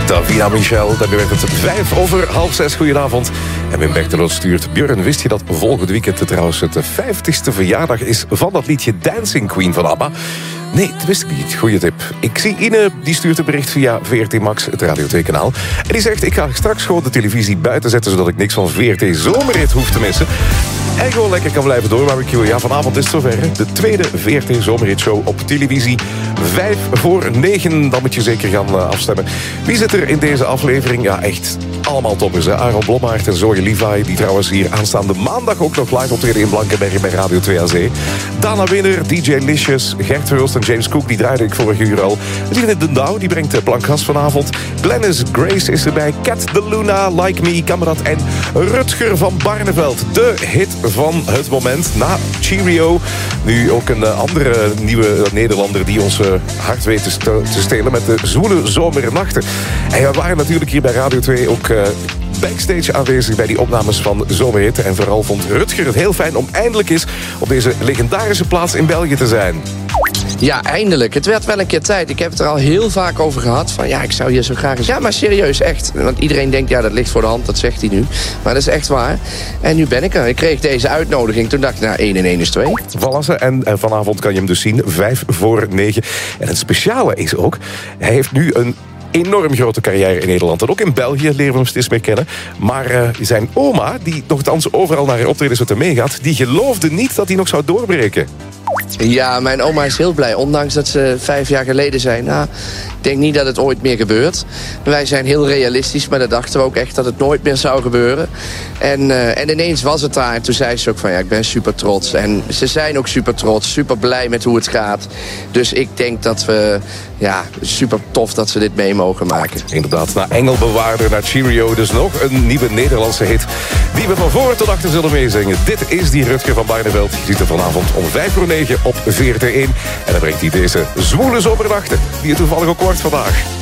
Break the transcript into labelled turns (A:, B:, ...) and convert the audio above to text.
A: Davina Michel, dan werd het 5:05. Goedenavond. En Wim Bertelot stuurt: Björn, wist je dat volgend weekend trouwens het 50ste verjaardag is van dat liedje Dancing Queen van ABBA? Nee, dat wist ik niet. Goeie tip. Ik zie Ine, die stuurt een bericht via VRT Max, het Radio 2-kanaal. En die zegt: ik ga straks gewoon de televisie buiten zetten, zodat ik niks van VRT Zomerrit hoef te missen. En gewoon lekker kan blijven doorbarbecuen. Ja, vanavond is het zover. De tweede VRT Zomerhitshow op televisie. 5:09. Dan moet je zeker gaan afstemmen. Wie zit er in deze aflevering? Ja, echt allemaal toppers. Hè? Aaron Blommaert en Zoe Levi, die trouwens hier aanstaande maandag ook nog live optreden in Blankenberg bij Radio 2 AC. Dana Winner, DJ Licious, Gert Verhulst en James Cook, die draaide ik vorig uur al. Lieve de Douw, die brengt Plankgas vanavond. Glennis Grace is erbij. Cat de Luna, Like Me, Kamerad en Rutger van Barneveld. De hit van het moment na Cheerio. Nu ook een andere nieuwe Nederlander die ons hart weet te stelen met de zwoele zomernachten. En we waren natuurlijk hier bij Radio 2 ook backstage aanwezig bij die opnames van Zomerhit. En vooral vond Rutger het heel fijn om eindelijk eens op deze legendarische plaats in België te zijn.
B: Ja, eindelijk. Het werd wel een keer tijd. Ik heb het er al heel vaak over gehad. Van ja, ik zou hier zo graag eens... Ja, maar serieus, echt. Want iedereen denkt, ja, dat ligt voor de hand. Dat zegt hij nu. Maar dat is echt waar. En nu ben ik er. Ik kreeg deze uitnodiging. Toen dacht ik, nou, 1 en 1 is 2.
A: Voilà, en vanavond kan je hem dus zien. 5:09. En het speciale is ook, hij heeft nu een enorm grote carrière in Nederland. En ook in België leren we hem steeds meer kennen. Maar zijn oma, die nogthans overal naar haar optredens met hem meegaat, die geloofde niet dat hij nog zou doorbreken.
B: Ja, mijn oma is heel blij. Ondanks dat ze 5 jaar geleden zei, nou, ik denk niet dat het ooit meer gebeurt. Wij zijn heel realistisch, maar dat dachten we ook echt dat het nooit meer zou gebeuren. En ineens was het daar. En toen zei ze ook van, ja, ik ben super trots. En ze zijn ook super trots, super blij met hoe het gaat. Dus ik denk dat we, ja, super tof dat ze dit mee mogen maken.
A: Inderdaad, naar Engelbewaarder, naar Cheerio. Dus nog een nieuwe Nederlandse hit die we van voor tot achter zullen meezingen. Dit is die Rutger van Barneveld. Je ziet er vanavond om 5:09 op VRT1. En dan brengt hij deze zwoele zomernachten, die het toevallig ook wordt vandaag.